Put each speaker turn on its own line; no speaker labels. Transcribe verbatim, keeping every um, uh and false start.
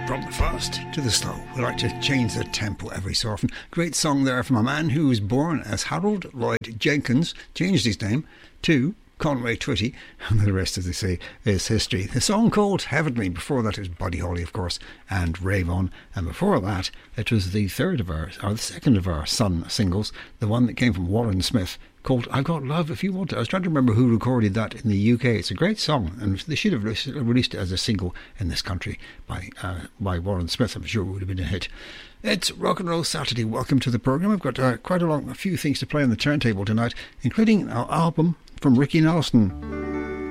From the fast to the slow. We like to change the tempo every so often. Great song there from a man who was born as Harold Lloyd Jenkins, changed his name to Conway Twitty, and the rest, as they say, is history. The song called Heavenly. Before that, it was Buddy Holly, of course, and Rave On. And before that, it was the third of our, or the second of our Sun singles, the one that came from Warren Smith, called I Got Love If You Want It. I was trying to remember who recorded that in the U K. It's a great song, and they should have released it as a single in this country by uh, by Warren Smith. I'm sure it would have been a hit. It's Rock and Roll Saturday. Welcome to the programme. I've got uh, quite a, long, a few things to play on the turntable tonight, including our album from Ricky Nelson.